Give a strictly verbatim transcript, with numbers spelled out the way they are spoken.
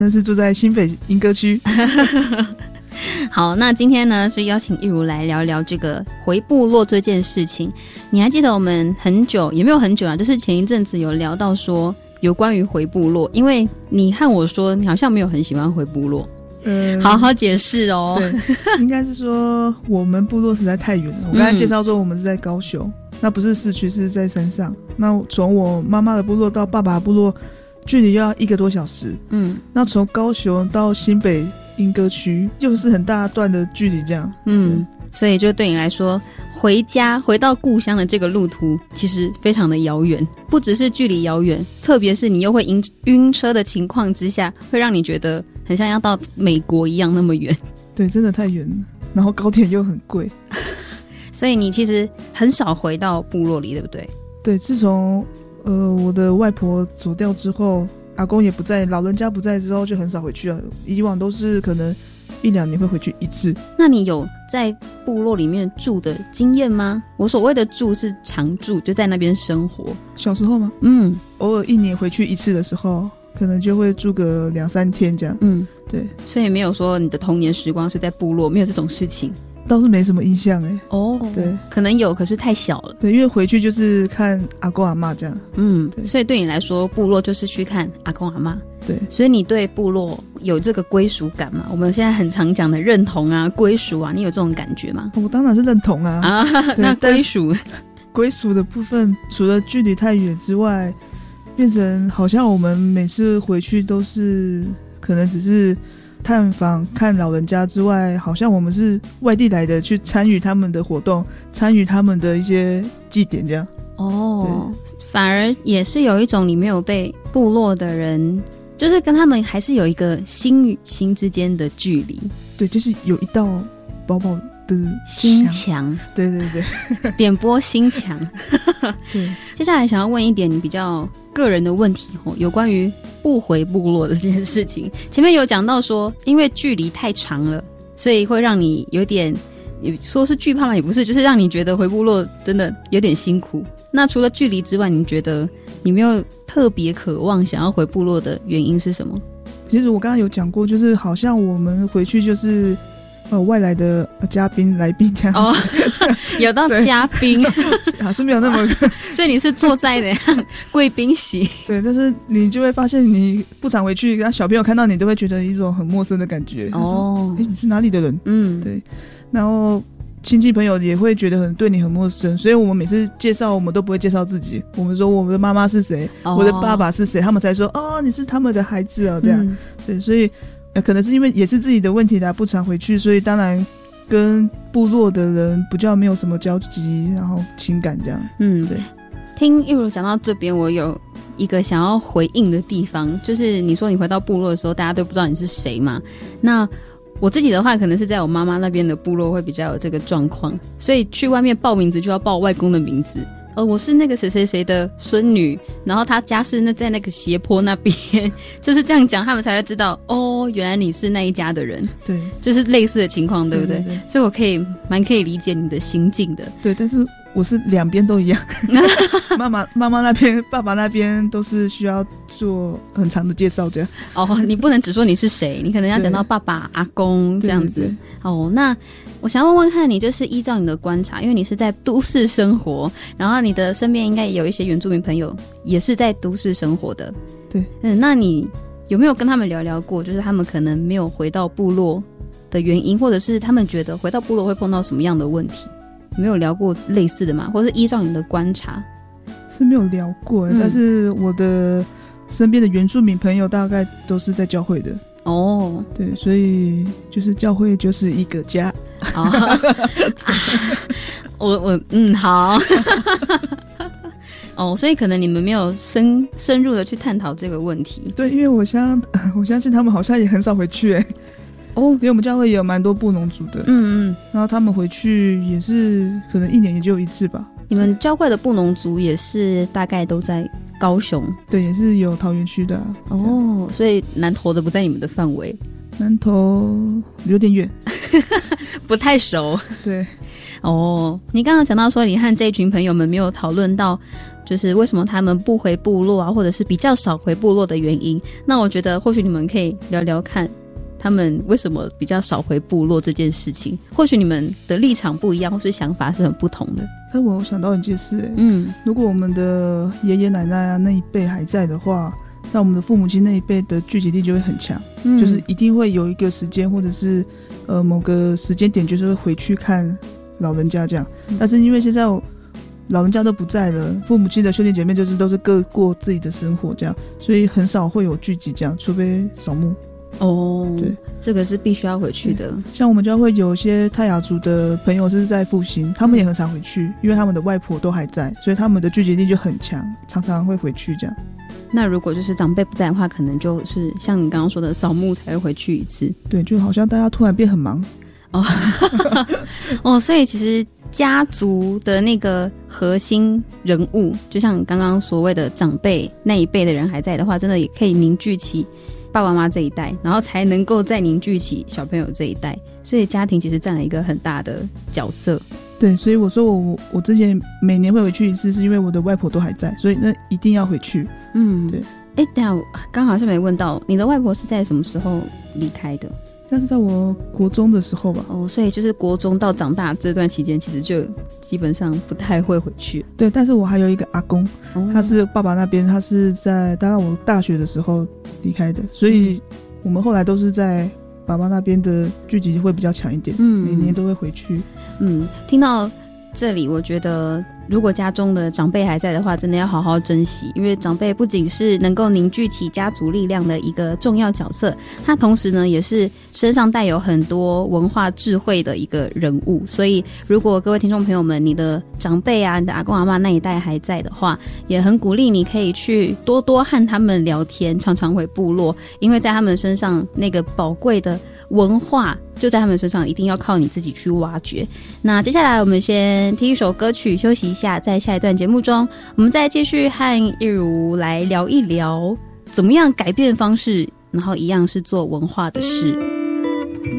那是住在新北莺歌区。 好，那今天呢是邀请一如来聊聊这个回部落这件事情。你还记得我们很久也没有很久啦，就是前一阵子有聊到说有关于回部落，因为你和我说你好像没有很喜欢回部落。嗯，好好解释哦。 对，应该是说我们部落实在太远了。我刚才介绍说我们是在高雄，嗯、那不是市区，是在山上。那从我妈妈的部落到爸爸的部落，距离要一个多小时。嗯，那从高雄到新北莺歌区，又是很大段的距离，这样。 嗯，所以就对你来说，回家回到故乡的这个路途，其实非常的遥远。不只是距离遥远，特别是你又会晕晕车的情况之下，会让你觉得很像要到美国一样那么远。 对，真的太远了。然后高铁又很贵， 所以你其实很少回到部落里，对不对？ 对，自从呃我的外婆走掉之后，阿公也不在，老人家不在之后，就很少回去了。以往都是可能一两年会回去一次。 那你有在部落里面住的经验吗？我所谓的住是常住，就在那边生活。 小时候吗？嗯，偶尔一年回去一次的时候，可能就会住个两三天这样。嗯，对。 所以没有说你的童年时光是在部落，没有这种事情。 倒是没什么印象哎。 哦，对，可能有，可是太小了。 对，因为回去就是看阿公阿嬷这样。 嗯，对。所以对你来说，部落就是去看阿公阿嬷。 对， 所以你对部落有这个归属感吗？我们现在很常讲的认同啊、归属啊，你有这种感觉吗？ 我当然是认同啊。 啊，那归属， 归属的部分，除了距离太远之外，变成好像我们每次回去都是可能只是探访看老人家之外，好像我们是外地来的，去参与他们的活动，参与他们的一些祭典这样。 哦，反而也是有一种你没有被部落的人，就是跟他们还是有一个心与心之间的距离。 对，就是有一道薄薄的心墙。 对对对， 点拨心墙。对，接下来想要问一点你比较个人的问题，有关于不回部落的这件事情。前面有讲到说，因为距离太长了，所以会让你有点，也说是惧怕嘛，也不是，就是让你觉得回部落真的有点辛苦。那除了距离之外，你觉得你没有特别渴望想要回部落的原因是什么？ 其实我刚刚有讲过，就是好像我们回去就是呃外来的嘉宾来宾这样子。哦， 有到嘉宾还是没有那么所以你是坐在的贵宾席。 对，但是你就会发现你不常回去，小朋友看到你都会觉得一种很陌生的感觉。哦，哎，你是哪里的人？嗯，对。然后亲戚朋友也会觉得很对你很陌生，所以我们每次介绍我们都不会介绍自己，我们说我们的妈妈是谁，哦，我的爸爸是谁，他们才说哦你是他们的孩子哦这样。嗯，对，所以呃可能是因为也是自己的问题啦，不常回去，所以当然跟部落的人比较没有什么交集，然后情感这样。嗯，对。 听一如讲到这边，我有一个想要回应的地方，就是你说你回到部落的时候，大家都不知道你是谁嘛。那我自己的话，可能是在我妈妈那边的部落会比较有这个状况，所以去外面报名字就要报外公的名字。呃，我是那个谁谁谁的孙女，然后他家是那在那个斜坡那边，就是这样讲，他们才会知道哦，原来你是那一家的人。对，就是类似的情况，对不对？对对对，所以我可以蛮可以理解你的心境的。 对，但是我是两边都一样，妈妈妈妈那边、爸爸那边都是需要做很长的介绍这样。 哦，你不能只说你是谁，你可能要讲到爸爸、阿公这样子。对对对。哦，那我想要问问看你，就是依照你的观察，因为你是在都市生活，然后你的身边应该也有一些原住民朋友也是在都市生活的。 对， 嗯，那你有没有跟他们聊聊过，就是他们可能没有回到部落的原因，或者是他们觉得回到部落会碰到什么样的问题？有没有聊过类似的吗？或是依照你的观察？ 是没有聊过，嗯，但是我的身边的原住民朋友大概都是在教会的。哦，对，所以就是教会就是一个家。哦， 我我嗯好。哦，所以可能你们没有深深入的去探讨这个问题。 对，因为我相我相信他们好像也很少回去哎。哦，因为我们教会也有蛮多布农族的。嗯嗯，然后他们回去也是可能一年也就一次吧。 你们教会的布农族也是大概都在高雄？ 对，也是有桃园区的。 哦，所以南投的不在你们的范围？ 南投有点远。 不太熟。 对， 哦，你刚刚讲到说你和这一群朋友们没有讨论到就是为什么他们不回部落啊，或者是比较少回部落的原因，那我觉得或许你们可以聊聊看他们为什么比较少回部落这件事情，或许你们的立场不一样，或是想法是很不同的。 但我想到一件事、欸、嗯，如果我们的爷爷奶奶啊那一辈还在的话，那我们的父母亲那一辈的聚集力就会很强、嗯、就是一定会有一个时间或者是呃某个时间点就是会回去看老人家这样、嗯、但是因为现在老人家都不在了，父母亲的兄弟姐妹就是都是各过自己的生活这样，所以很少会有聚集这样，除非扫墓。 哦，对，这个是必须要回去的。 像我们教会有些泰雅族的朋友是在复兴，他们也很常回去、嗯、因为他们的外婆都还在，所以他们的聚集力就很强，常常会回去这样。 那如果就是长辈不在的话，可能就是像你刚刚说的扫墓才会回去一次。 对，就好像大家突然变很忙哦哦，所以其实家族的那个核心人物，就像刚刚所谓的长辈那一辈的人还在的话，真的也可以凝聚起爸爸妈妈这一代，然后才能够再凝聚起小朋友这一代，所以家庭其实占了一个很大的角色。 对，所以我说我我之前每年会回去一次，是因为我的外婆都还在，所以那一定要回去。嗯，对。 哎，等一下刚好是没问到，你的外婆是在什么时候离开的？ 但是在我国中的时候吧。 哦，所以就是国中到长大这段期间，其实就基本上不太会回去。 对，但是我还有一个阿公、哦、他是爸爸那边，他是在大概我大学的时候离开的，所以我们后来都是在爸爸那边的聚集会比较强一点，嗯，每年都会回去。 嗯，听到这里我觉得如果家中的长辈还在的话，真的要好好珍惜，因为长辈不仅是能够凝聚起家族力量的一个重要角色，他同时呢也是身上带有很多文化智慧的一个人物。所以如果各位听众朋友们，你的长辈啊，你的阿公阿嬷那一代还在的话，也很鼓励你可以去多多和他们聊天，常常回部落，因为在他们身上那个宝贵的文化就在他们身上，一定要靠你自己去挖掘。那接下来我们先听一首歌曲休息一下，在下一段节目中我们再继续和一如来聊一聊怎么样改变方式，然后一样是做文化的事。